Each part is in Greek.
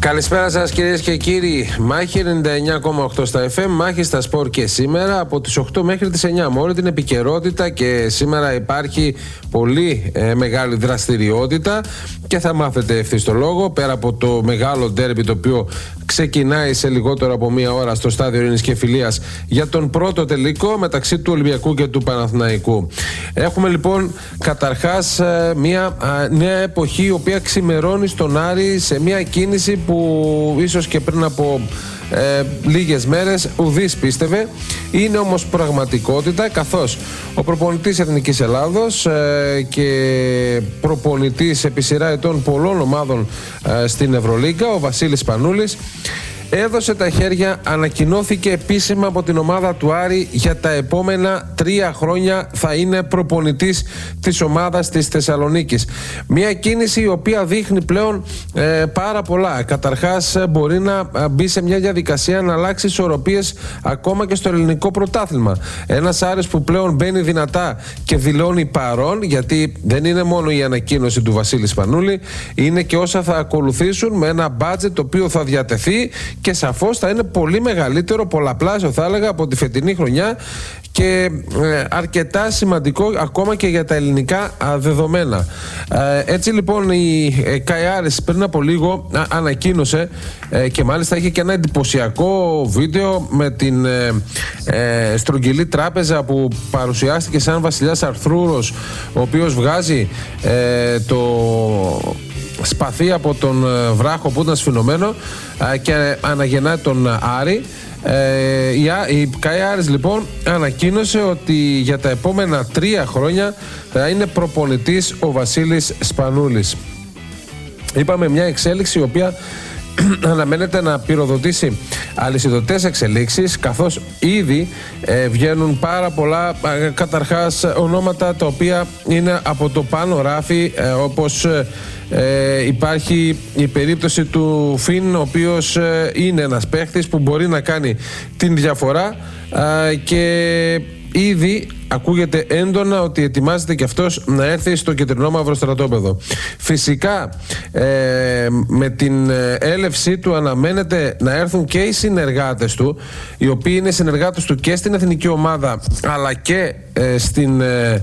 Καλησπέρα σας κυρίες και κύριοι. Μάχη 99,8 στα FM, μάχη στα σπορ και σήμερα από τις 8 μέχρι τις 9 με όλη την επικαιρότητα, και σήμερα υπάρχει πολύ μεγάλη δραστηριότητα και θα μάθετε ευθύς το λόγο. Πέρα από το μεγάλο ντέρμπι το οποίο ξεκινάει σε λιγότερο από μία ώρα στο στάδιο Ειρήνης και Φιλίας για τον πρώτο τελικό μεταξύ του Ολυμπιακού και του Παναθηναϊκού. Έχουμε λοιπόν καταρχάς μία νέα εποχή η οποία ξημερώνει στον Άρη σε μία κίνηση που ίσως και πριν από λίγες μέρες ουδής πίστευε. Είναι όμως πραγματικότητα, καθώς ο προπονητής Εθνικής Ελλάδος και προπονητής επί σειρά ετών πολλών ομάδων στην Ευρωλίγκα, ο Βασίλης Σπανούλης, έδωσε τα χέρια, ανακοινώθηκε επίσημα από την ομάδα του Άρη για τα επόμενα 3 χρόνια θα είναι προπονητής της ομάδας της Θεσσαλονίκης. Μια κίνηση η οποία δείχνει πλέον πάρα πολλά. Καταρχάς μπορεί να μπει σε μια διαδικασία να αλλάξει ισορροπίες ακόμα και στο ελληνικό πρωτάθλημα. Ένας Άρης που πλέον μπαίνει δυνατά και δηλώνει παρόν, γιατί δεν είναι μόνο η ανακοίνωση του Βασίλη Σπανούλη, είναι και όσα θα ακολουθήσουν με ένα μπάτζετ το οποίο θα διατεθεί και σαφώς θα είναι πολύ μεγαλύτερο, πολλαπλάσιο θα έλεγα, από τη φετινή χρονιά, και αρκετά σημαντικό ακόμα και για τα ελληνικά δεδομένα. Έτσι λοιπόν η Καϊάρης πριν από λίγο ανακοίνωσε, και μάλιστα είχε και ένα εντυπωσιακό βίντεο με την στρογγυλή τράπεζα που παρουσιάστηκε σαν βασιλιάς Αρθρούρος, ο οποίος βγάζει το σπαθί από τον βράχο που ήταν σφινωμένο και αναγεννά τον Άρη. Η Καϊάρης λοιπόν ανακοίνωσε ότι για τα επόμενα 3 χρόνια θα είναι προπονητής ο Βασίλης Σπανούλης. Είπαμε μια εξέλιξη η οποία αναμένεται να πυροδοτήσει αλυσιδωτές εξελίξεις, καθώς ήδη βγαίνουν πάρα πολλά καταρχάς ονόματα τα οποία είναι από το πάνω ράφι, όπως υπάρχει η περίπτωση του Φιν, ο οποίος είναι ένας παίχτης που μπορεί να κάνει την διαφορά, και ήδη ακούγεται έντονα ότι ετοιμάζεται και αυτός να έρθει στο κεντρινόμαυρο στρατόπεδο. Φυσικά με την έλευσή του αναμένεται να έρθουν και οι συνεργάτες του, οι οποίοι είναι συνεργάτες του και στην εθνική ομάδα αλλά και στην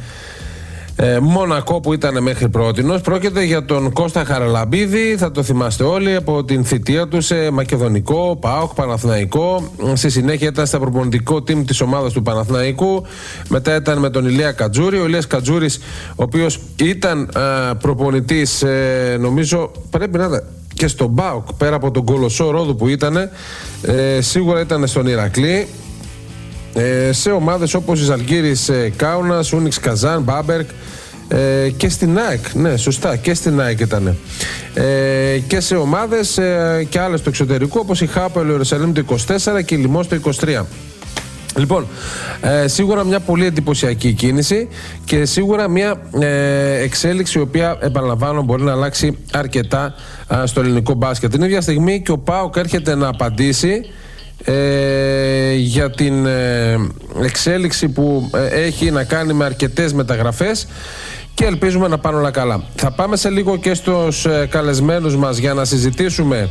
Μονακό που ήταν μέχρι πρότινος. Πρόκειται για τον Κώστα Χαραλαμπίδη, θα το θυμάστε όλοι από την θητεία του σε Μακεδονικό, ΠΑΟΚ, Παναθηναϊκό. Στη συνέχεια ήταν στα προπονητικό team της ομάδας του Παναθηναϊκού. Μετά ήταν με τον Ηλία Κατζούρη. Ο Ηλίας Κατζούρης, ο οποίος ήταν προπονητής, νομίζω πρέπει να ήταν και στον ΠΑΟΚ, πέρα από τον Κολοσσό Ρόδου που ήταν, σίγουρα ήταν στον Ηρακλή, σε ομάδες όπως η Ζαλγκίρις Κάουνας, Ούνιξ Καζάν, Μπάμπερκ, και στην ΑΕΚ, ναι σωστά, και στην ΑΕΚ ήταν, και σε ομάδες και άλλες του εξωτερικού όπως η Χάπελ Ιερουσαλήμ το 24 και η Λιμός το 23. Λοιπόν, σίγουρα μια πολύ εντυπωσιακή κίνηση και σίγουρα μια εξέλιξη η οποία, επαναλαμβάνω, μπορεί να αλλάξει αρκετά στο ελληνικό μπάσκετ. Την ίδια στιγμή και ο ΠΑΟΚ έρχεται να απαντήσει για την εξέλιξη που έχει να κάνει με αρκετές μεταγραφές, και ελπίζουμε να πάνε όλα καλά. Θα πάμε σε λίγο και στους καλεσμένους μας για να συζητήσουμε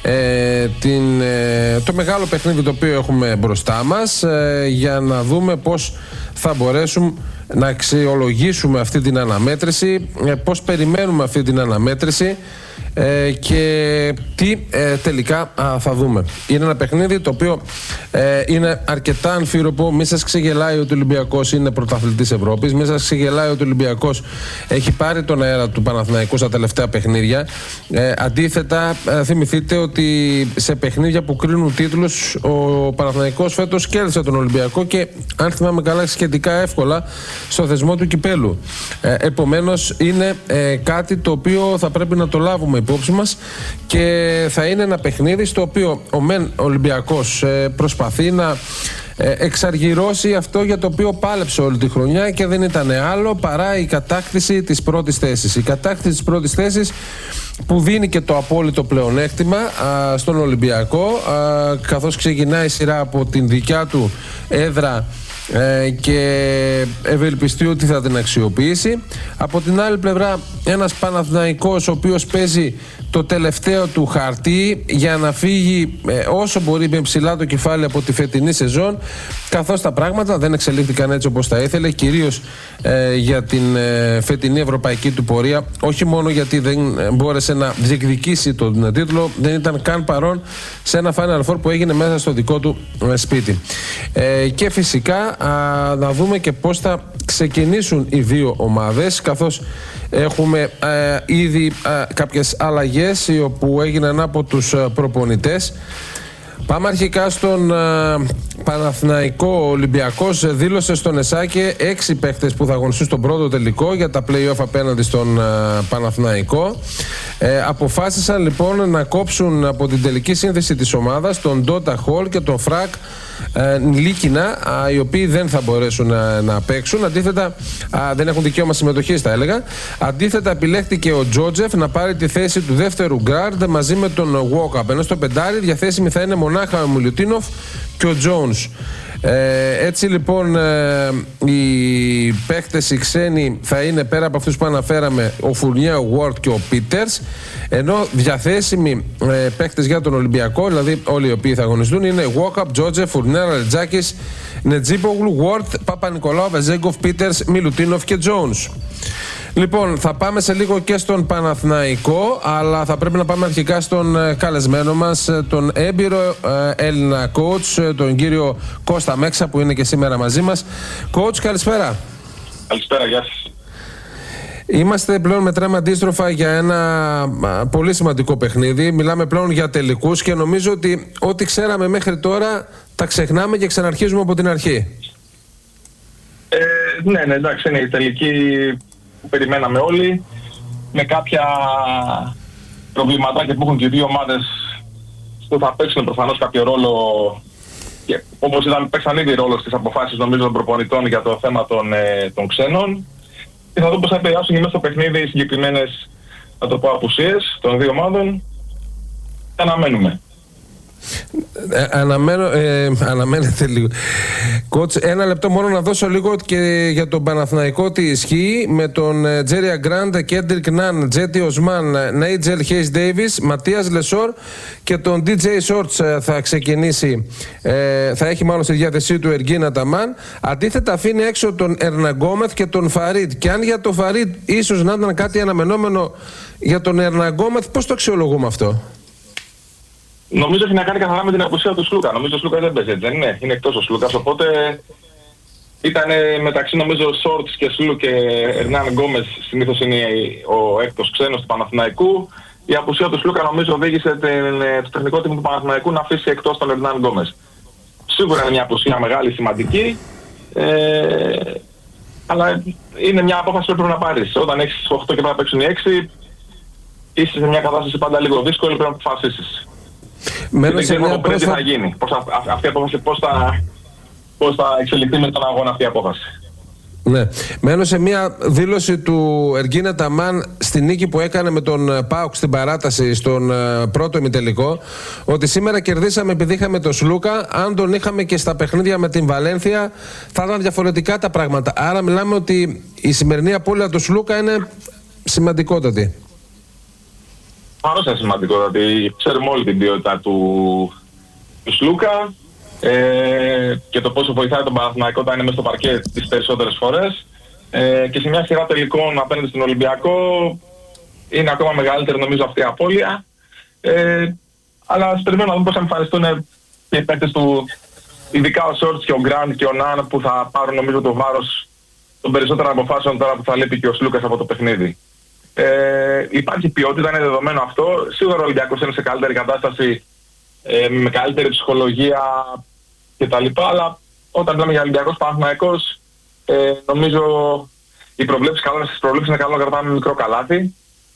το μεγάλο παιχνίδι το οποίο έχουμε μπροστά μας, για να δούμε πώς θα μπορέσουμε να αξιολογήσουμε αυτή την αναμέτρηση, πώς περιμένουμε αυτή την αναμέτρηση και τι τελικά θα δούμε. Είναι ένα παιχνίδι το οποίο είναι αρκετά αμφίροπο. Μην σας ξεγελάει ότι ο Ολυμπιακός είναι πρωταθλητής Ευρώπης, μην σας ξεγελάει ότι ο Ολυμπιακός έχει πάρει τον αέρα του Παναθηναϊκού στα τελευταία παιχνίδια. Αντίθετα, θυμηθείτε ότι σε παιχνίδια που κρίνουν τίτλους ο Παναθηναϊκός φέτος κέρδισε τον Ολυμπιακό, και αν θυμάμαι καλά σχετικά εύκολα, στο θεσμό του κυπέλου. Επομένως είναι κάτι το οποίο θα πρέπει να το λάβουμε υπόψη μας, και θα είναι ένα παιχνίδι στο οποίο ο Ολυμπιακός προσπαθεί να εξαργυρώσει αυτό για το οποίο πάλεψε όλη τη χρονιά, και δεν ήταν άλλο παρά η κατάκτηση της πρώτης θέσης. Η κατάκτηση της πρώτης θέσης που δίνει και το απόλυτο πλεονέκτημα στον Ολυμπιακό, καθώς ξεκινάει η σειρά από την δικιά του έδρα και ευελπιστεί ότι θα την αξιοποιήσει. Από την άλλη πλευρά, ένας Παναθηναϊκός ο οποίος παίζει το τελευταίο του χαρτί για να φύγει όσο μπορεί με ψηλά το κεφάλι από τη φετινή σεζόν, καθώς τα πράγματα δεν εξελίχθηκαν έτσι όπως τα ήθελε, κυρίως για την φετινή ευρωπαϊκή του πορεία, όχι μόνο γιατί δεν μπόρεσε να διεκδικήσει τον τίτλο, δεν ήταν καν παρόν σε ένα Final Four που έγινε μέσα στο δικό του σπίτι. Και φυσικά να δούμε και πώς θα ξεκινήσουν οι δύο ομάδες, καθώς έχουμε ήδη κάποιες αλλαγές που έγιναν από τους προπονητές. Πάμε αρχικά στον Παναθηναϊκό. Ο Ολυμπιακός δήλωσε στον Εσάκε 6 παίχτες που θα αγωνιστούν στον πρώτο τελικό για τα play-off απέναντι στον Παναθηναϊκό. Αποφάσισαν λοιπόν να κόψουν από την τελική σύνθεση της ομάδας τον Ντότα Χολ και τον Φρακ Λίκινα, οι οποίοι δεν θα μπορέσουν να παίξουν. Αντίθετα, δεν έχουν δικαίωμα συμμετοχής, θα έλεγα. Αντίθετα, επιλέχθηκε ο Τζότζεφ να πάρει τη θέση του δεύτερου γκάρντ μαζί με τον Walkup. Ενώ στο πεντάρι διαθέσιμοι θα είναι μονάχα ο Μιλουτίνοφ και ο Τζόουνς. Έτσι λοιπόν οι παίχτες οι ξένοι θα είναι, πέρα από αυτούς που αναφέραμε, ο Φουρνιέ, ο Ward και ο Πίτερς, ενώ διαθέσιμοι παίχτες για τον Ολυμπιακό, δηλαδή όλοι οι οποίοι θα αγωνιστούν, είναι Walkup, Τζότζεφ, Φουρνιέ, Ρετζάκης, Νετζίπογλου, Ward, Παπα-Νικολάου, Βεζέγκοφ, Πίτερς, Μιλουτίνοφ και Τζόουνς. Λοιπόν, θα πάμε σε λίγο και στον Παναθηναϊκό, αλλά θα πρέπει να πάμε αρχικά στον καλεσμένο μας, τον έμπειρο Έλληνα coach, τον κύριο Κώστα Μέξα, που είναι και σήμερα μαζί μας. Coach, καλησπέρα. Καλησπέρα, γεια σας. Είμαστε πλέον, μετράμε αντίστροφα για ένα πολύ σημαντικό παιχνίδι. Μιλάμε πλέον για τελικούς και νομίζω ότι ό,τι ξέραμε μέχρι τώρα τα ξεχνάμε και ξαναρχίζουμε από την αρχή. Ναι, εντάξει, είναι η τελική που περιμέναμε όλοι, με κάποια προβληματάκια που έχουν και οι δύο ομάδες που θα παίξουν προφανώς κάποιο ρόλο, και όπως παίξαν ήδη ρόλο στις αποφάσεις νομίζω των προπονητών για το θέμα των ξένων, και θα δούμε πώς θα επηρεάσουν και μέσα στο παιχνίδι οι συγκεκριμένες, να το πω, απουσίες των δύο ομάδων, και αναμένουμε. Αναμένετε λίγο. Κότς, ένα λεπτό μόνο να δώσω λίγο και για τον Παναθηναϊκό τι ισχύει. Με τον Τζέρια Γκραντ, Κέντρικ Ναν, Τζέτι Οσμάν, Νέιτζελ Χέις Ντέιβις, Ματίας Λεσόρ και τον DJ Σόρτς θα ξεκινήσει. Θα έχει μάλλον στη διάθεσή του Εργίνα Ταμάν. Αντίθετα αφήνει έξω τον Ερναγκόμεθ και τον Φαρίτ. Και αν για τον Φαρίτ ίσως να ήταν κάτι αναμενόμενο, για τον Ερναγκόμεθ πώς το αξιολογούμε αυτό? Νομίζω έχει να κάνει καθαρά με την απουσία του Σλούκα. Νομίζω ο Σλούκα δεν παίζει, δεν είναι. Είναι εκτός ο Σλούκας. Οπότε ήταν μεταξύ νομίζω Σόρτς και Σλου και Ερνάν Γκόμες. Συνήθως είναι ο έκτος ξένος του Παναθηναϊκού. Η απουσία του Σλούκα νομίζω οδήγησε το τεχνικό team του Παναθηναϊκού να αφήσει εκτός τον Ερνάν Γκόμες. Σίγουρα είναι μια απουσία μεγάλη, σημαντική. Αλλά είναι μια απόφαση που πρέπει να πάρεις. Όταν έχεις 8 και πρέπει να παίξουν οι 6, είσαι σε μια κατάσταση πάντα λίγο δύσκολη, πρέπει να αποφασίσεις. Δεν ξέρω τι θα γίνει. Αυτή η απόφαση πώς θα εξελιχθεί με τον αγώνα αυτή η απόφαση. Ναι. Μένω σε μια δήλωση του Εργίνα Ταμάν στη νίκη που έκανε με τον ΠΑΟΚ στην παράταση στον πρώτο ημιτελικό, ότι σήμερα κερδίσαμε επειδή είχαμε τον Σλούκα. Αν τον είχαμε και στα παιχνίδια με την Βαλένθια θα ήταν διαφορετικά τα πράγματα. Άρα μιλάμε ότι η σημερινή απώλεια του Σλούκα είναι σημαντικότατη. Πάνω είναι σημαντικότατη. Ξέρουμε όλη την ποιότητα του Σλούκα και το πόσο βοηθάει τον Παναθηναϊκό όταν είναι μέσα στο παρκέ τις περισσότερες φορές, και σε μια σειρά τελικών απέναντι στον Ολυμπιακό είναι ακόμα μεγαλύτερη νομίζω αυτή η απώλεια, αλλά ας περιμένουμε να δούμε πώς θα εμφανιστούν και οι παίκτες του, ειδικά ο Σόρτς και ο Γκραντ και ο Ναν, που θα πάρουν νομίζω το βάρος των περισσότερων αποφάσεων τώρα που θα λείπει και ο Σλούκας από το παιχνίδι. Υπάρχει ποιότητα, είναι δεδομένο αυτό. Σίγουρα ο Ολυμπιακός είναι σε καλύτερη κατάσταση, με καλύτερη ψυχολογία κτλ. Αλλά όταν λέμε για Ολυμπιακός Παναθηναϊκός, νομίζω οι προβλέψεις είναι καλό να κρατάμε μικρό καλάθι,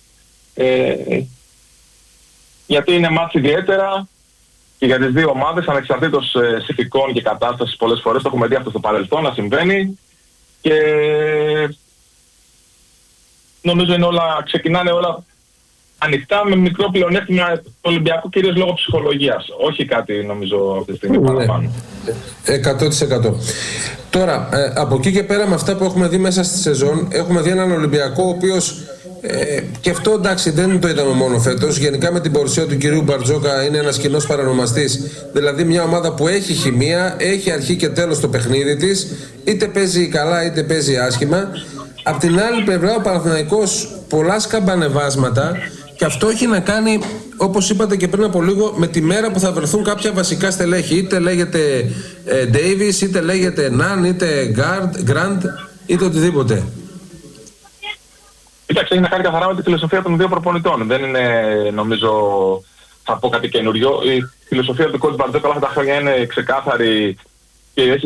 γιατί είναι μάτς ιδιαίτερα και για τις δύο ομάδες, ανεξαρτήτως συνθηκών και κατάστασης. Πολλές φορές το έχουμε δει αυτό στο παρελθόν να συμβαίνει, και νομίζω ξεκινάνε όλα ανοιχτά με μικρό πλεονέκτημα του Ολυμπιακού, κυρίως λόγω ψυχολογίας. Όχι κάτι νομίζω αυτή τη στιγμή παραπάνω. 100%. Τώρα, από εκεί και πέρα με αυτά που έχουμε δει μέσα στη σεζόν, έχουμε δει έναν Ολυμπιακό ο οποίος και αυτό εντάξει δεν το είδαμε μόνο φέτος. Γενικά με την παρουσία του κυρίου Μπαρτζόκα είναι ένας κοινός παρανομαστής. Δηλαδή μια ομάδα που έχει χημεία, έχει αρχή και τέλος το παιχνίδι της, είτε παίζει καλά είτε παίζει άσχημα. Απ' την άλλη πλευρά ο Παναθηναϊκός πολλά σκαμπανεβάσματα, και αυτό έχει να κάνει, όπως είπατε και πριν από λίγο, με τη μέρα που θα βρεθούν κάποια βασικά στελέχη. Είτε λέγεται Davis, είτε λέγεται Nunn, είτε Grant, είτε οτιδήποτε. Κοίταξε, είναι χάρη καθαρά με τη φιλοσοφία των δύο προπονητών. Δεν είναι, νομίζω, θα πω κάτι καινούριο. Η φιλοσοφία του coach Μπαρτζόκα όλα αυτά τα χρόνια είναι ξεκάθαρη και έχει